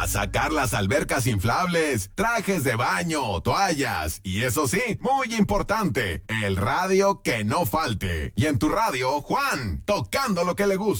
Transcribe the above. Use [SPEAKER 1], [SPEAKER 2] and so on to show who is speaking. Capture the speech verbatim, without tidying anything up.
[SPEAKER 1] sacar las albercas inflables, trajes de baño, toallas y eso sí, muy importante, el radio que no falte. Y en tu radio, Juan, tocando lo que le gusta.